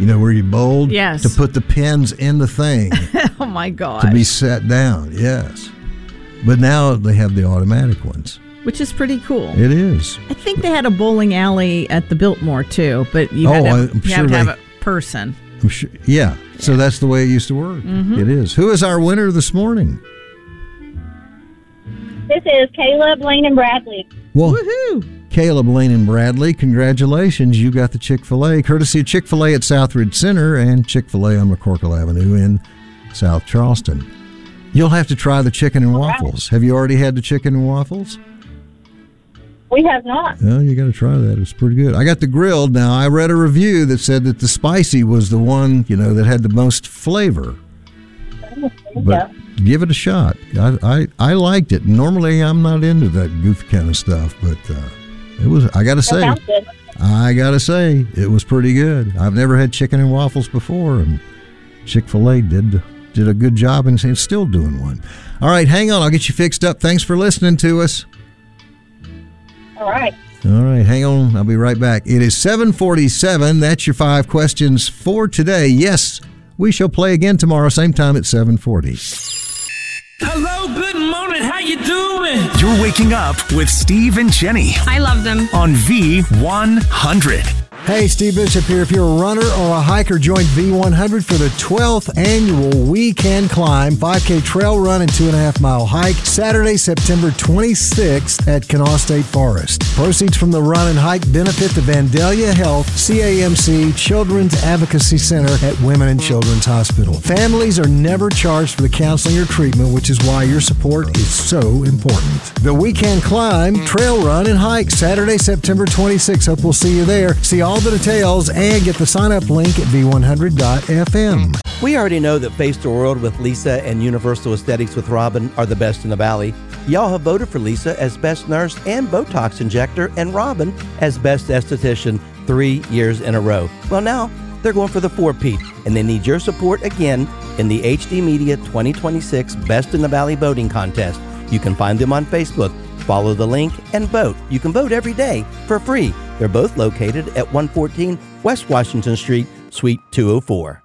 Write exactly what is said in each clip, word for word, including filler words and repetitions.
You know, where you bold? Yes. To put the pins in the thing. Oh, my God. To be set down, yes. But now they have the automatic ones. Which is pretty cool. It is. I think they had a bowling alley at the Biltmore, too, but you Oh, had to, I'm you sure have, to have they- a person. I'm sure. Yeah. So that's the way it used to work. Mm-hmm. It is. Who is our winner this morning? This is Caleb, Lane, and Bradley. Well, Woohoo! Caleb, Lane, and Bradley, congratulations. You got the Chick-fil-A, courtesy of Chick-fil-A at Southridge Center and Chick-fil-A on McCorkle Avenue in South Charleston. You'll have to try the chicken and waffles. Have you already had the chicken and waffles? We have not. Oh, you got to try that. It's pretty good. I got the grilled. Now, I read a review that said that the spicy was the one, you know, that had the most flavor. But give it a shot. I, I, I liked it. Normally, I'm not into that goofy kind of stuff, but uh, it was. I got to say, That sounds good. I got to say, it was pretty good. I've never had chicken and waffles before, and Chick-fil-A did did a good job, and it's still doing one. All right, hang on. I'll get you fixed up. Thanks for listening to us. All right. All right, hang on. I'll be right back. It is seven forty-seven. That's your five questions for today. Yes, we shall play again tomorrow, same time at seven forty. Hello, good morning. How you doing? You're waking up with Steve and Jenny I love them. on V one hundred. Hey, Steve Bishop here. If you're a runner or a hiker, join V one hundred for the twelfth annual We Can Climb five K trail run and two and a half mile hike, Saturday, September twenty-sixth at Kanawha State Forest. Proceeds from the run and hike benefit the Vandalia Health, C A M C Children's Advocacy Center at Women and Children's Hospital. Families are never charged for the counseling or treatment, which is why your support is so important. The We Can Climb trail run and hike, Saturday, September twenty-sixth. Hope we'll see you there. See all the details and get the sign-up link at v one hundred dot f m. We already know that Face the World with Lisa and Universal Aesthetics with Robin are the best in the Valley. Y'all have voted for Lisa as best nurse and Botox injector and Robin as best esthetician three years in a row. Well, now they're going for the four-peat, and they need your support again in the H D Media twenty twenty-six Best in the Valley voting contest. You can find them on Facebook. Follow the link and vote. You can vote every day for free. They're both located at one fourteen West Washington Street, Suite two oh four.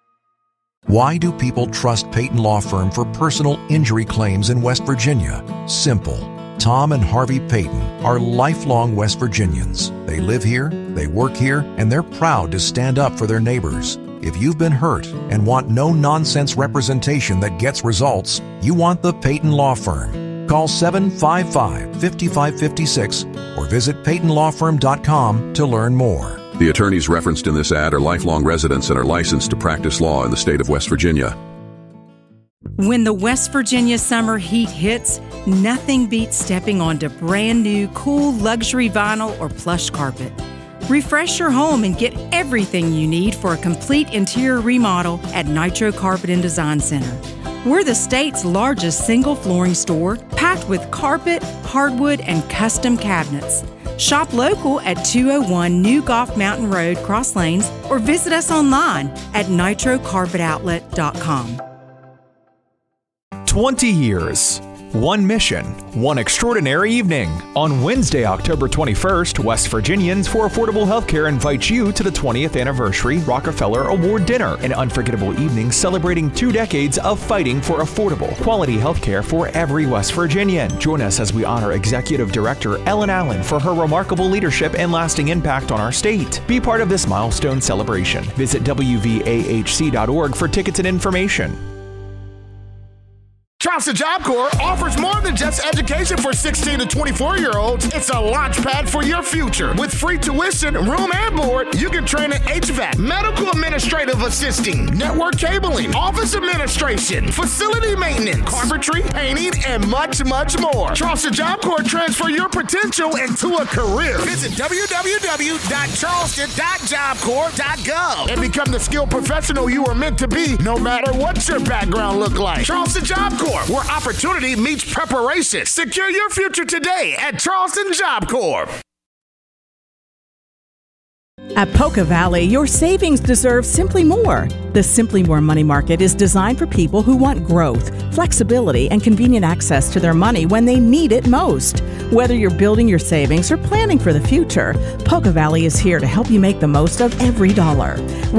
Why do people trust Peyton Law Firm for personal injury claims in West Virginia? Simple. Tom and Harvey Peyton are lifelong West Virginians. They live here, they work here, and they're proud to stand up for their neighbors. If you've been hurt and want no-nonsense representation that gets results, you want the Peyton Law Firm. Call seven five five, five five five six or visit peyton law firm dot com to learn more. The attorneys referenced in this ad are lifelong residents and are licensed to practice law in the state of West Virginia. When the West Virginia summer heat hits, nothing beats stepping onto brand new, cool luxury vinyl or plush carpet. Refresh your home and get everything you need for a complete interior remodel at Nitro Carpet and Design Center. We're the state's largest single flooring store, packed with carpet, hardwood, and custom cabinets. Shop local at two oh one New Golf Mountain Road, Cross Lanes, or visit us online at nitro carpet outlet dot com. twenty years. One mission, one extraordinary evening. On Wednesday, October twenty-first, West Virginians for Affordable Healthcare invite you to the twentieth Anniversary Rockefeller Award Dinner, an unforgettable evening celebrating two decades of fighting for affordable, quality healthcare for every West Virginian. Join us as we honor Executive Director Ellen Allen for her remarkable leadership and lasting impact on our state. Be part of this milestone celebration. Visit w v a h c dot org for tickets and information. Charleston Job Corps offers more than just education for sixteen to twenty-four-year-olds. It's a launch pad for your future. With free tuition, room and board, you can train in H V A C, medical administrative assisting, network cabling, office administration, facility maintenance, carpentry, painting, and much, much more. Charleston Job Corps transfer your potential into a career. Visit w w w dot charleston dot job corps dot gov and become the skilled professional you are meant to be, no matter what your background look like. Charleston Job Corps, where opportunity meets preparation. Secure your future today at Charleston Job Corps. At Poca Valley, your savings deserve Simply More. The Simply More Money Market is designed for people who want growth, flexibility, and convenient access to their money when they need it most. Whether you're building your savings or planning for the future, Poca Valley is here to help you make the most of every dollar.